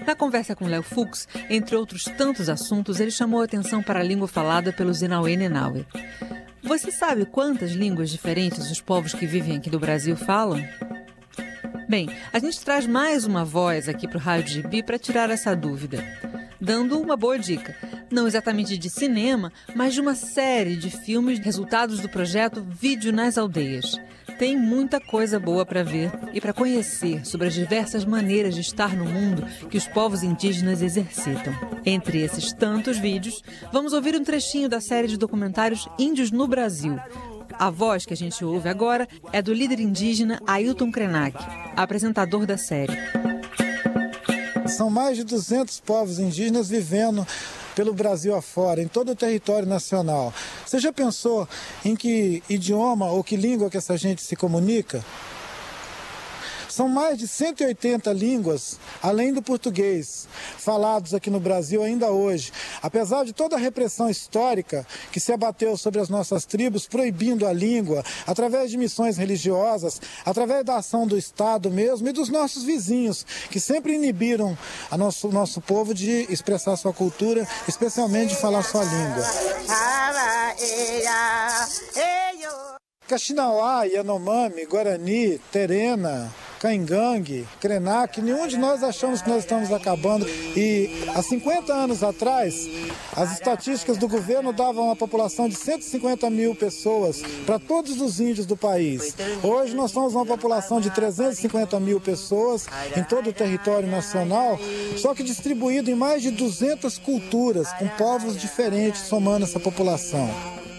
Na conversa com Léo Fux, entre outros tantos assuntos, ele chamou a atenção para a língua falada pelos Inauê Nenauê. Você sabe quantas línguas diferentes os povos que vivem aqui do Brasil falam? Bem, a gente traz mais uma voz aqui para o Rádio Gibi para tirar essa dúvida, dando uma boa dica. Não exatamente de cinema, mas de uma série de filmes resultados do projeto Vídeo nas Aldeias. Tem muita coisa boa para ver e para conhecer sobre as diversas maneiras de estar no mundo que os povos indígenas exercitam. Entre esses tantos vídeos, vamos ouvir um trechinho da série de documentários Índios no Brasil. A voz que a gente ouve agora é do líder indígena Ailton Krenak, apresentador da série. São mais de 200 povos indígenas vivendo pelo Brasil afora, em todo o território nacional. Você já pensou em que idioma ou que língua que essa gente se comunica? São mais de 180 línguas, além do português, falados aqui no Brasil ainda hoje. Apesar de toda a repressão histórica que se abateu sobre as nossas tribos, proibindo a língua, através de missões religiosas, através da ação do Estado mesmo e dos nossos vizinhos, que sempre inibiram o nosso povo de expressar sua cultura, especialmente de falar sua língua. Kaxinauá, Yanomami, Guarani, Terena, Caingangue, Krenak, nenhum de nós achamos que nós estamos acabando. E há 50 anos atrás, as estatísticas do governo davam uma população de 150 mil pessoas para todos os índios do país. Hoje nós somos uma população de 350 mil pessoas em todo o território nacional, só que distribuído em mais de 200 culturas, com povos diferentes somando essa população.